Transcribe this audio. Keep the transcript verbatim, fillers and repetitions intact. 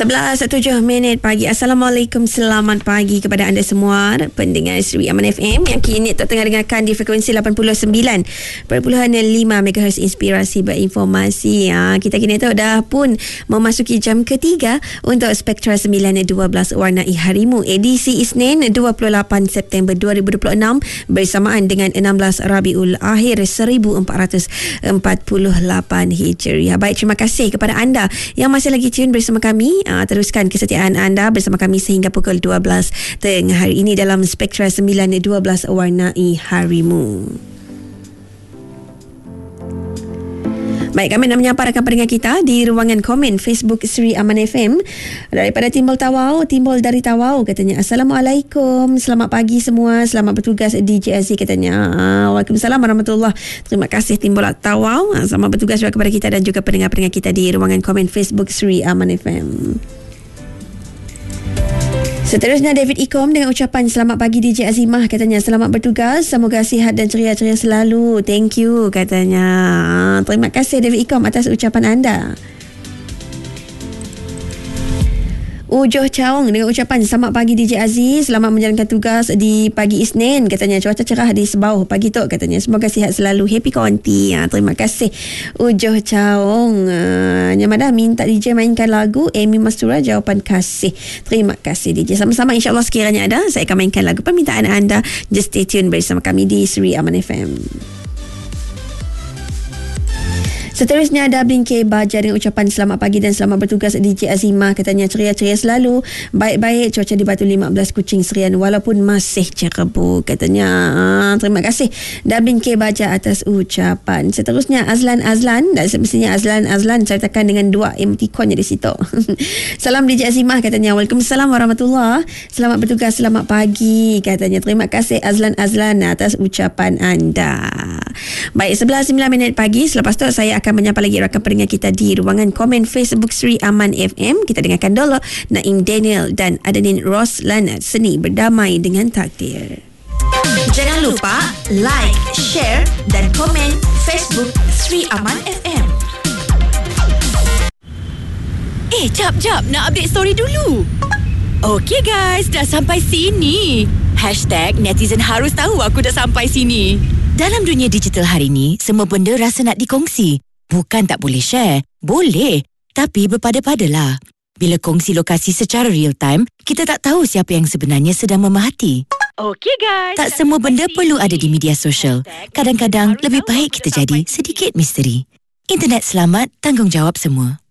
sebelas tujuh minit pagi. Assalamualaikum, selamat pagi kepada anda semua pendengar Seri Aman F M yang kini tengah dengarkan di frekuensi lapan puluh sembilan perpuluhan lima megahertz Inspirasi Berinformasi. Ha, kita kini tu dah pun memasuki jam ketiga untuk Spektra sembilan dua belas Warnai Harimu edisi Isnin dua puluh lapan September dua ribu dua puluh enam bersamaan dengan enam belas Rabiul Akhir seribu empat ratus empat puluh lapan Hijriah. Baik, terima kasih kepada anda yang masih lagi tune bersama kami. Uh, teruskan kesetiaan anda bersama kami sehingga pukul dua belas tengah hari ini dalam Spektra sembilan dua belas Warnai Harimu. Baik, kami nak menyapa rakan pendengar kita di ruangan komen Facebook Seri Aman F M daripada Timbul Tawau. Timbul dari Tawau katanya, Assalamualaikum, selamat pagi semua, selamat bertugas di J S C katanya. Ah, Waalaikumsalam warahmatullahi. Terima kasih Timbul Tawau. Ah, selamat bertugas juga kepada kita dan juga pendengar-pendengar kita di ruangan komen Facebook Seri Aman F M. Seterusnya David Ikom dengan ucapan selamat pagi D J Azimah katanya, selamat bertugas, semoga sihat dan ceria-ceria selalu. Thank you katanya. Terima kasih David Ikom atas ucapan anda. Ujoh Chaong dengan ucapan selamat pagi D J Aziz, selamat menjalankan tugas di pagi Isnin katanya, cuaca cerah di Sebauh pagi tu katanya, semoga sihat selalu, happy konti. Ha, terima kasih Ujoh Chaong. Ha, Nyamada minta D J mainkan lagu Amy Mastura Jawapan Kasih. Terima kasih D J, sama-sama, insyaAllah sekiranya ada saya akan mainkan lagu permintaan anda. Just stay tune bersama kami di Seri Aman F M. Seterusnya ada Blin K Baja dengan ucapan selamat pagi dan selamat bertugas D J Azimah katanya, ceria-ceria selalu, baik-baik, cuaca di Batu lima belas Kuching Serian walaupun masih cerebu katanya. Ah, terima kasih Blin K Baja atas ucapan. Seterusnya Azlan Azlan, dan semestinya Azlan Azlan sertakan dengan dua emoticonnya di situ. Salam D J Azimah katanya, Waalaikumsalam warahmatullahi. Selamat bertugas, selamat pagi katanya. Terima kasih Azlan Azlan atas ucapan anda. Baik, sebelas sembilan minit pagi. Selepas tu saya akan menyapa lagi rakan pendengar kita di ruangan komen Facebook Seri Aman F M. Kita dengarkan dulu Naim Daniel dan Adenin Roslan, Seni Berdamai dengan Takdir. Jangan lupa like, share dan komen Facebook Seri Aman F M. Eh, jap-jap, nak update story dulu. Okey guys, dah sampai sini. Hashtag netizen harus tahu aku dah sampai sini. Dalam dunia digital hari ni, semua benda rasa nak dikongsi. Bukan tak boleh share, boleh. Tapi berpada-padalah. Bila kongsi lokasi secara real time, kita tak tahu siapa yang sebenarnya sedang memerhati. Okey guys. Tak semua benda perlu ada di media sosial. Kadang-kadang lebih baik kita jadi sedikit misteri. Internet selamat, tanggungjawab semua.